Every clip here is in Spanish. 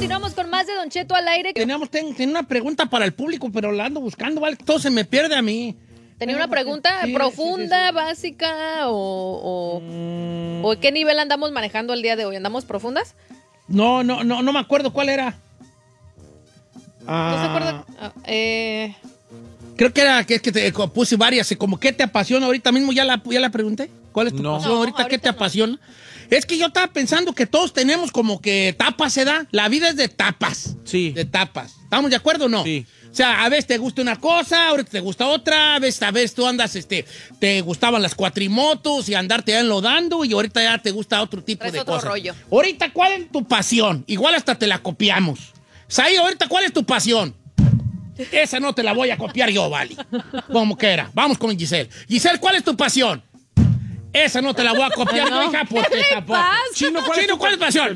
continuamos con más de Don Cheto al aire. Tenía una pregunta para el público, pero la ando buscando, ¿vale? Todo se me pierde a mí. Tenía una pregunta profunda, básica, o ¿qué nivel andamos manejando el día de hoy? ¿Andamos profundas? No me acuerdo cuál era. ¿No se acuerda? Creo que era que te puse varias, como ¿qué te apasiona? Ahorita mismo ya la pregunté. ¿Cuál es tu pasión ahorita? ¿Qué te apasiona? Es que yo estaba pensando que todos tenemos como que etapas, ¿se da? La vida es de etapas. Sí. De etapas. ¿Estamos de acuerdo o no? Sí. O sea, a veces te gusta una cosa, ahorita te gusta otra, a veces tú andas, te gustaban las cuatrimotos y andarte ya enlodando y ahorita ya te gusta otro tipo de otro cosas. rollo. Ahorita, ¿cuál es tu pasión? Igual hasta te la copiamos. Saí, ahorita, ¿cuál es tu pasión? Esa no te la voy a copiar yo, vale. Como que era. Vamos con Giselle. Giselle, ¿cuál es tu pasión? Esa no te la voy a copiar yo, hija, porque tampoco. Chino, ¿cuál es tu pasión?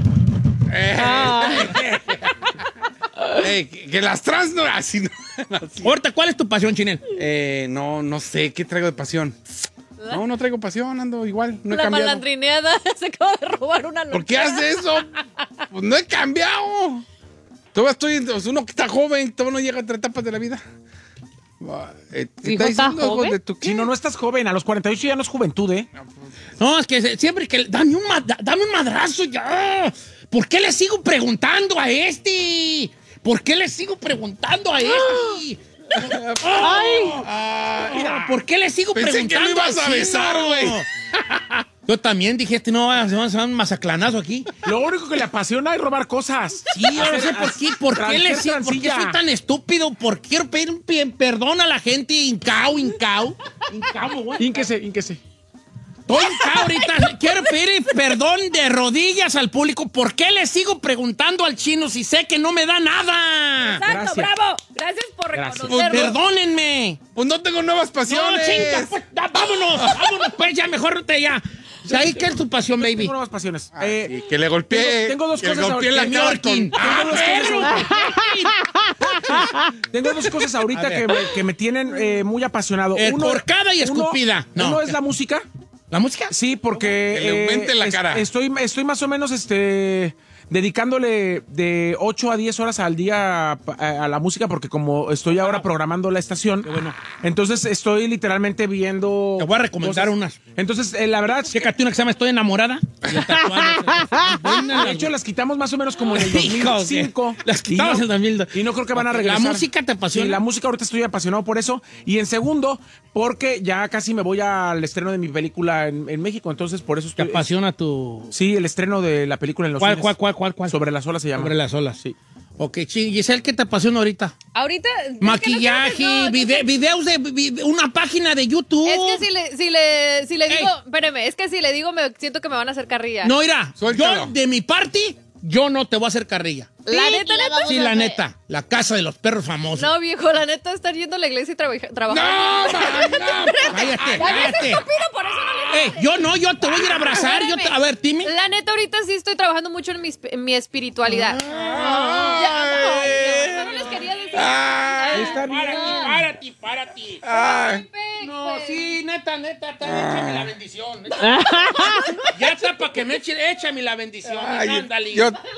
Que las trans no... Así no. Ahorita, ¿cuál es tu pasión, Chinel? No sé, ¿qué traigo de pasión? No traigo pasión, ando igual, no he La cambiado. malandrineada se acaba de robar una ¿Por qué haces eso? Pues no he cambiado. Todavía uno que está joven, todavía no llega a otras etapas de la vida. ¿Qué ¿Hijo, está joven? de tu qué? Chino, no estás joven. A los 48 ya no es juventud, ¿eh? No, es que siempre que... Dame un madrazo ya. ¿Por qué le sigo preguntando a este? ¿Por qué le sigo preguntando a este? Mira, ¿por qué le sigo Pensé preguntando? que me ibas a besar, güey. Yo también dije, no, se va a un mazaclanazo aquí. Lo único que le apasiona es robar cosas. Sí, yo no sé por qué le sigo, por qué soy tan estúpido, por qué quiero pedir un perdón a la gente, hincao, güey. Ínquese. Estoy hincao ahorita, quiero pedir perdón de rodillas al público. ¿Por qué le sigo preguntando al Chino si sé que no me da nada? Exacto, Gracias. bravo. Gracias por reconocerlo. Pues perdónenme. Pues no tengo nuevas No, pasiones. chinga, pues, vámonos, pues ya mejor te ya. O sea, ¿ahí qué es tu pasión, baby? Tengo nuevas pasiones. Sí, que le golpeé. tengo dos que le cosas golpeé la ahorita. cara con... Tengo dos cosas ahorita que me tienen muy apasionado. Corcada y escupida. Uno es la música. ¿La música? Sí, porque Que le aumente la cara. Estoy más o menos dedicándole de 8 a 10 horas al día a la música, porque como estoy ahora programando la estación, entonces estoy literalmente viendo... Te voy a recomendar unas. Entonces, la verdad... Chécate una que se llama Estoy enamorada. De hecho, las quitamos más o menos como en el 2005. Las quitamos en el 2002. Y no creo que van a regresar. ¿La música te apasiona? Sí, la música ahorita estoy apasionado por eso. Y en segundo, porque ya casi me voy al estreno de mi película en México. Entonces, por eso ¿Te estoy... apasiona tu...? Sí, el estreno de la película en los cines. ¿Cuál? Sobre las olas se llama. Sobre las olas, sí. Ok, Giselle, ¿qué te apasiona ahorita? Ahorita... Maquillaje, videos de una página de YouTube. Es que si le digo... Espérame, es que si le digo siento que me van a hacer carrilla. No, mira, Suéltalo. yo de mi parte, yo no te voy a hacer carrilla. ¿La neta? Sí, la neta. La casa de los perros famosos. No, viejo, la neta, estar yendo a la iglesia y trabajando. No. Cállate. Estúpido, por eso no le Yo te voy a ir a abrazar. Espérame. A ver, Timmy. La neta, ahorita sí estoy trabajando mucho en mi espiritualidad. No les quería decir. Está bien. Párate. No, Pues. sí, neta, échame la bendición. Ya está para que me échame la bendición. Ándale.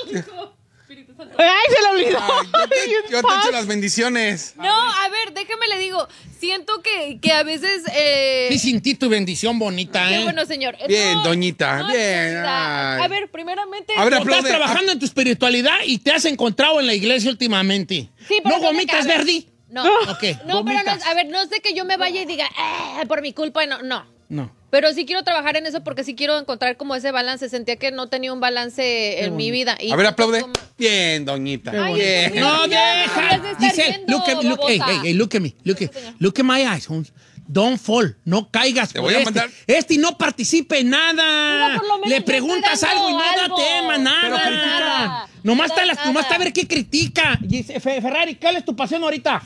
¡Ay, se lo olvidó! Yo te echo las bendiciones. No, a ver, déjame le digo. Siento que a veces. Sí, sentí tu bendición bonita, Qué bueno, señor. Bien, No, doñita, bien. chiquita. Ay. A ver, primeramente. A ver, Estás aplaude. trabajando en tu espiritualidad y te has encontrado en la iglesia últimamente. Sí, pero ¿No gomitas, a ver. Verdi? No. Ok. No, pero no, a ver, no sé que yo me vaya y diga, por mi culpa, no. No. Pero sí quiero trabajar en eso porque sí quiero encontrar como ese balance. Sentía que no tenía un balance en mi vida. Y A ver, aplaude. como- Bien, doñita. Ay, Bien. Dios mío. No, deberías de deja. estar Giselle, viendo, babosa. look at me. Look at my eyes, Holmes. Don't fall. No caigas. Te por voy a mandar- Este no participe en nada. Pero por lo menos Le yo preguntas estoy dando algo y no da algo. tema, nada. Pero critica. Nomás No da nomás está a nada. ver qué critica. Ferrari, ¿cuál es tu pasión ahorita?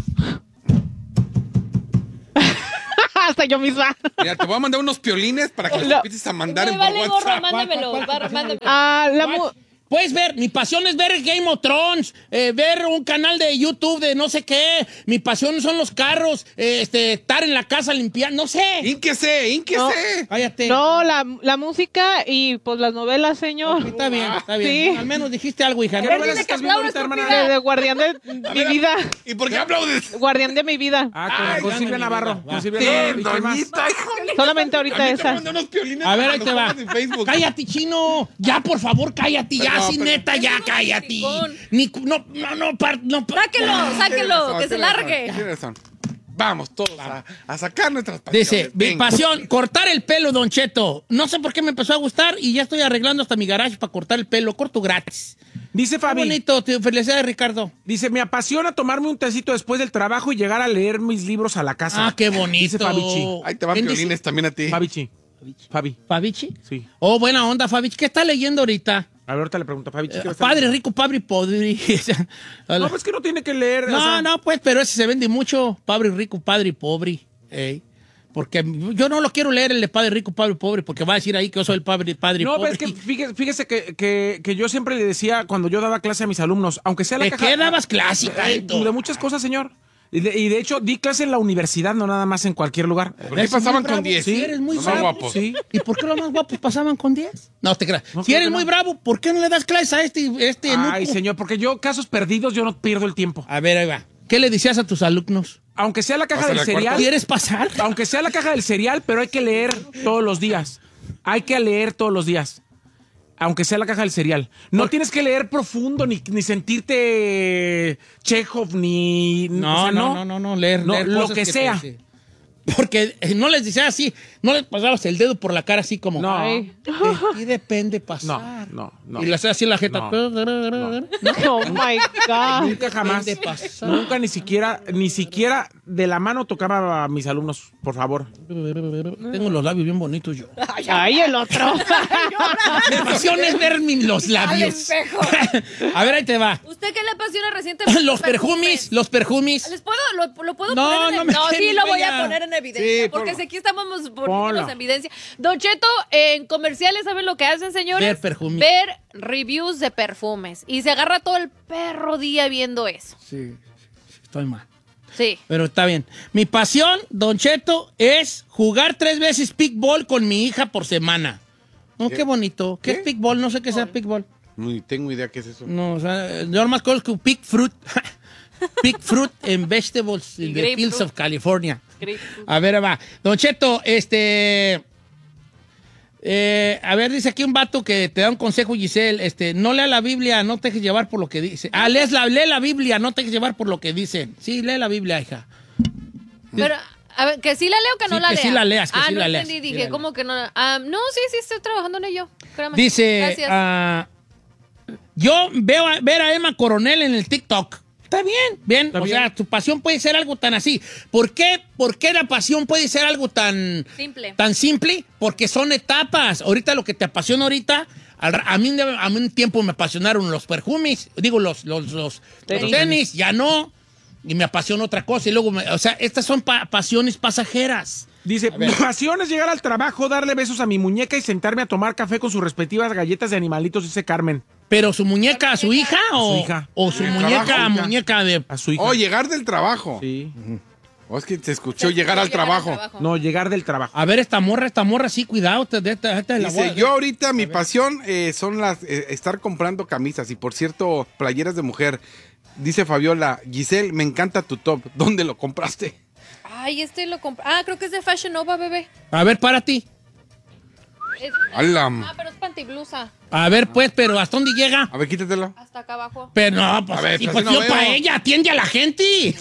Hasta yo misma. Mira, te voy a mandar unos piolines para que los No. empieces a mandar Me en vale gorro, WhatsApp. mándamelo. Mándamelo. Ah, puedes ver, mi pasión es ver Game of Thrones, ver un canal de YouTube de no sé qué. Mi pasión son los carros, estar en la casa limpiando, no sé. ¡Ínquese! Cállate. No, la música y pues las novelas, señor. Está bien. Sí. Al menos dijiste algo, hija. ¿Qué novelas estás viendo ahorita, hermana? De Guardián de mi vida. ¿Y por qué aplaudes? Guardián de mi vida. Con Silvia Navarro. Con Silvia Sí, Navarro. ¿Y qué más? doñita, híjole. Solamente ahorita esa. A ver, ahí te va. En Facebook. Cállate, chino. Ya, por favor, cállate. Ya, No, sí, pero- neta, ya, cállate. Criticón. No. Sáquelo, que se largue. Tienes razón. Vamos todos a sacar nuestras pasiones. Dice, mi Venga. pasión, cortar el pelo, Don Cheto. No sé por qué me empezó a gustar y ya estoy arreglando hasta mi garage para cortar el pelo. Corto gratis. Dice Qué Fabi. bonito. Felicidades, Ricardo. Dice, me apasiona tomarme un tecito después del trabajo y llegar a leer mis libros a la casa. Ah, qué bonito. Dice Fabichi. Ahí te van ¿Quién violines dice? también a ti. Fabi. ¿Fabichi? Sí. Oh, buena onda, Fabichi. ¿Qué está leyendo ahorita? A ver, ahorita le pregunto a Fabichi. ¿qué va a estar Padre leyendo? rico, padre pobre. No, pues que no tiene que leer. No, o sea, no, pues, pero ese se vende mucho. Padre rico, padre pobre. Porque yo no lo quiero leer el de padre rico, padre pobre, porque va a decir ahí que yo soy el padre No, pobre. pero es que fíjese que yo siempre le decía cuando yo daba clase a mis alumnos, aunque sea la ¿De caja... qué dabas clase, Caito? De muchas cosas, señor. Y de hecho, di clase en la universidad, no nada más en cualquier lugar. ¿Por qué pasaban con 10? Sí, eres muy Los más bravo. guapos. Sí. ¿Y por qué los más guapos pasaban con 10? No te creas. No, Si creo eres que no. muy bravo, ¿por qué no le das clases a este Ay, nuco? señor, porque yo, casos perdidos, yo no pierdo el tiempo. A ver, ahí va. ¿Qué le decías a tus alumnos? Aunque sea la caja Pásale del a cuarto. cereal, ¿Quieres pasar? aunque sea la caja del cereal, pero hay que leer todos los días. Hay que leer todos los días. Aunque sea la caja del cereal. No tienes que leer profundo, ni sentirte Chekhov, ni... No, o sea, no, leer lo cosas que sea. Porque no les decías así, no les pasabas el dedo por la cara así como... No. Ay, y depende pasar. No. Y le hacías así en la jeta. Oh my God. Nunca jamás. Depende pasar. Nunca ni siquiera de la mano tocaba a mis alumnos, por favor. Tengo los labios bien bonitos yo. Ay, el otro. Mi pasión es ver los labios. Al espejo. A ver, ahí te va. ¿Usted qué le apasiona recientemente? Los perfumes. ¿Les puedo, lo puedo No, poner en no me No, sí, quedes, lo voy güey, a poner en evidencia. Sí, porque ponlo. si aquí estamos poniéndonos Ponlo. en evidencia. Don Cheto, en comerciales, ¿saben lo que hacen, señores? Ver perfumes. Ver reviews de perfumes. Y se agarra todo el perro día viendo eso. Sí, estoy mal. Sí. Pero está bien. Mi pasión, Don Cheto, es jugar 3 veces pickball con mi hija por semana. No, qué bonito. ¿Qué es pickball? No sé qué sea pickball. Ni tengo idea qué es eso. No, o sea, yo nomás conozco pick fruit. Pick fruit and vegetables in the Grapefruit. fields of California. Grapefruit. A ver, va. Don Cheto, a ver, dice aquí un vato que te da un consejo, Giselle. No lea la Biblia, no te dejes llevar por lo que dice. Lee la Biblia, no te dejes llevar por lo que dicen. Sí, lee la Biblia, hija. Pero, a ver, ¿que sí la leo o que no Sí, la que lea? sí la leas, que sí no la leas, entendí, sí dije, la ¿cómo que no? No, sí, estoy trabajando en ello. Créame. Dice, Gracias. yo veo ver a Emma Coronel en el TikTok. Está bien. Está O bien. sea, tu pasión puede ser algo tan así. ¿Por qué la pasión puede ser algo tan Simple. tan simple? Porque son etapas. Ahorita lo que te apasiona ahorita, a mí un tiempo me apasionaron los perfumes, digo, los tenis, ya no. Y me apasiona otra cosa. Y luego, o sea, estas son pasiones pasajeras. Dice, mi pasión es llegar al trabajo, darle besos a mi muñeca y sentarme a tomar café con sus respectivas galletas de animalitos, dice Carmen. ¿Pero su muñeca a su hija o Su hija. o su El muñeca trabajo, hija. muñeca de... A su hija. Oh, llegar del trabajo. Sí. O es que te escuchó llegar al trabajo. No, llegar del trabajo. A ver, esta morra, sí, cuidado. Esta la voy a- Dice, yo ahorita mi pasión son las estar comprando camisas y por cierto, playeras de mujer. Dice Fabiola, Giselle, me encanta tu top. ¿Dónde lo compraste? Ay, lo compré. Creo que es de Fashion Nova, bebé. A ver, para ti. ¡Alam! Pero es pantiblusa. A ver, pues, pero ¿hasta dónde llega? A ver, quítatelo. Hasta acá abajo. Pero no, pues, A ver, sí, pues, pues no yo veo. para ella, atiende a la gente.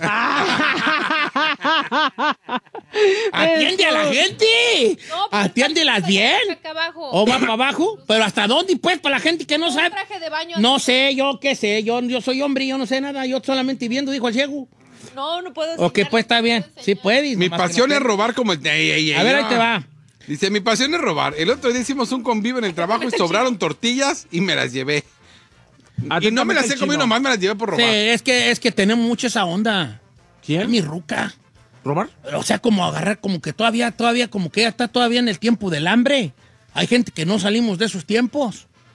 Atiende a la gente. No, pues, Atiéndelas está bien. acá abajo. ¿O va para abajo? ¿Pero hasta dónde, pues, para la gente que no Un sabe? traje de baño. No sé, yo qué sé. Yo soy hombre, yo no sé nada. Yo solamente viendo, dijo el ciego. No puedo Ok, enseñar, pues está no bien. puedo Sí enseñar. puedes. Mi nomás que pasión no es puedes. robar como... Ey, ey, ey, A ver, no. ahí te va. Dice, mi pasión es robar. El otro día hicimos un convivio en el trabajo y sobraron tortillas y me las llevé. Y no me las he comido, nomás me las llevé por Sí, robar. es que tenemos mucho esa onda. ¿Quién? Mi ruca. ¿Robar? O sea, como agarrar, como que todavía, como que ella está todavía en el tiempo del hambre. Hay gente que no salimos de esos tiempos.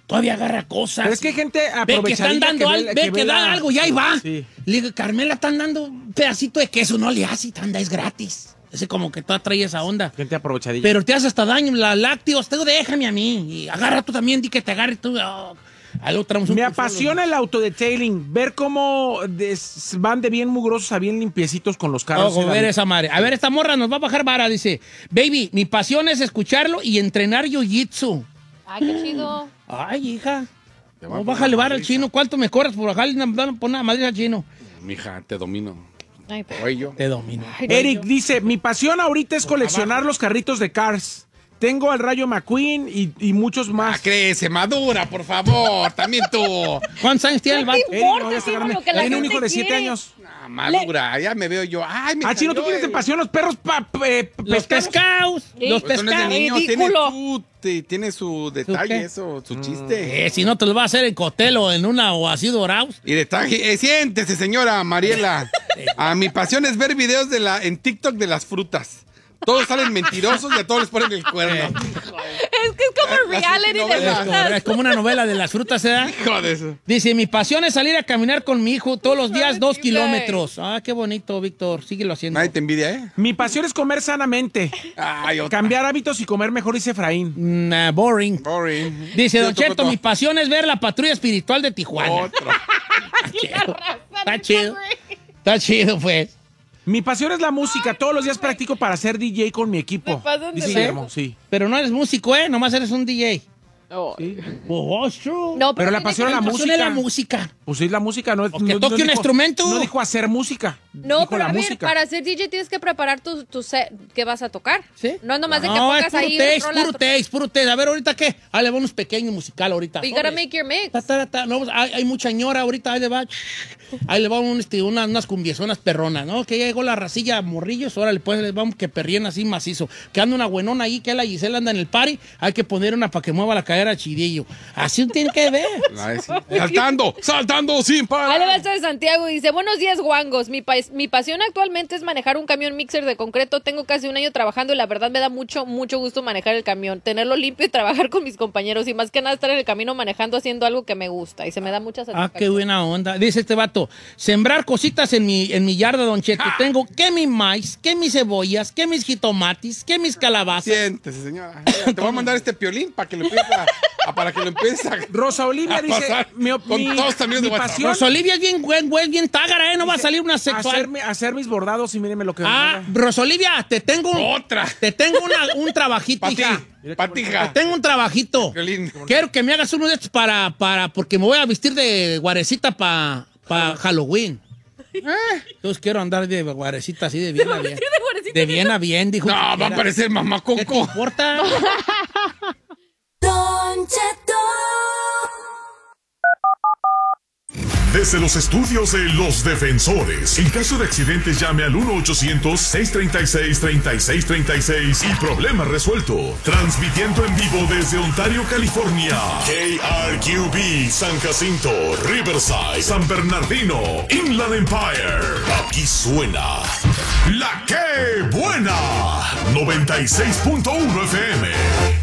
todavía agarra cosas. Pero es que hay gente ve que están dando que dan algo y ahí va. Sí. Le digo, Carmela, están dando un pedacito de queso, no le hace, tanda, es gratis. Ese como que toda trae esa onda. Gente aprovechadilla. Pero te hace hasta daño, la lácteos, déjame a mí. Y agarra tú también, di que te agarre tú. Me apasiona el autodetailing, ver cómo van de bien mugrosos a bien limpiecitos con los carros. A ver esa madre. A ver, esta morra nos va a bajar vara, dice. Baby, mi pasión es escucharlo y entrenar jiu-jitsu. Ay, qué chido. Ay, hija. No, bájale vara al chino. ¿Cuánto me cobras por bajarle una madre al chino? Mija, te domino. Ay, pero... Oye, yo. Te domino. Eric dice, mi pasión ahorita es coleccionar los carritos de Cars. Tengo al Rayo McQueen y muchos más. Crece, madura, por favor. También tú. ¿Cuántos años tiene el vato? ¿Qué importa, ya está Chino, grande. lo que la Tiene un gente hijo de 7 quiere? años. Madura, ya me veo yo. Ay, me Chino, tú salió tienes de pasión los perros Los pescados. Sí. Los Pues son de pescados. niño, Ridículo. tiene su detalle, qué? eso, su chiste. Si no te lo va a hacer en cóctel o en una o así dorados. Y detalle, siéntese, señora Mariela. Mi pasión es ver videos en TikTok de las frutas. Todos salen mentirosos y a todos les ponen el cuerno. Es que es como reality de novelas. frutas. Es como una novela de las frutas, ¿eh? Hijo de eso. Dice, mi pasión es salir a caminar con mi hijo todos los días 2 Ay, kilómetros. Ah, qué bonito, Víctor. Síguelo haciendo. Nadie te envidia, ¿eh? Mi pasión es comer sanamente. Ay, otra. Cambiar hábitos y comer mejor, dice Efraín. Nah, boring. Boring. Dice, Don Otro, Cheto, otro. mi pasión es ver la patrulla espiritual de Tijuana. Otro. Está chido. Está chido, pues. Mi pasión es la música. Todos los días practico para ser DJ con mi equipo. Me pasan de Dice ver. Guillermo, sí. Pero no eres músico, ¿eh? Nomás eres un DJ. Oh. Oh, true. No, Pero la tiene pasión que- es la Mi pasión es la música. música. Pues sí, la música no es. O que toque un instrumento. No dijo hacer música. No, dijo pero la a ver, música. para ser DJ tienes que preparar tu set que vas a tocar. ¿Sí? No es nomás de que No, pongas es puro ahí taste, rolas. puro taste. A ver, ¿ahorita qué? Ah, le va unos pequeños musical ahorita. You gotta Sobres. make your mix. No, hay mucha ñora ahorita, ahí le va. Ahí le va unas cumbiezonas perronas, ¿no? Que ya llegó la racilla morrillos, ahora pues les vamos que perrían así macizo. Que anda una buenona ahí, que la Gisela anda en el party, hay que poner una para que mueva la cadera chidillo. Así tiene que ver. Ay, sí. Saltando sin Ahí le parar. va esto de Santiago y dice, buenos días, guangos. Mi pasión actualmente es manejar un camión mixer de concreto. Tengo casi un año trabajando y la verdad me da mucho gusto manejar el camión. Tenerlo limpio y trabajar con mis compañeros. Y más que nada estar en el camino manejando haciendo algo que me gusta. Y se me da mucha satisfacción. Ah, qué buena onda. Dice este vato, sembrar cositas en mi yarda, Don Cheto. Tengo que mi maíz, que mis cebollas, que mis jitomates, que mis calabazas. Siéntese, señora. Mira, te voy a mandar este piolín para que lo empieces a Rosa Olivia a dice: pasar con todos también de mi WhatsApp. pasión Rosolivia es bien, bien tágara, ¿eh? No va a salir una sexual. hacer mis bordados y mírenme lo que. Ah, Rosolivia, te tengo Otra. un trabajito, Para ti, hija. patija. Tengo un trabajito. Violín. Quiero que me hagas uno de estos porque me voy a vestir de guarecita para Halloween. Entonces quiero andar de guarecita así de bien a bien. De bien a bien, dijo. No, va a parecer mamá ¿Qué te Coco. importa? Don Cheto. Desde los estudios de Los Defensores. En caso de accidentes, llame al 1-800-636-3636 y problema resuelto. Transmitiendo en vivo desde Ontario, California. KRQB, San Jacinto, Riverside, San Bernardino, Inland Empire. Aquí suena La Que Buena. 96.1 FM.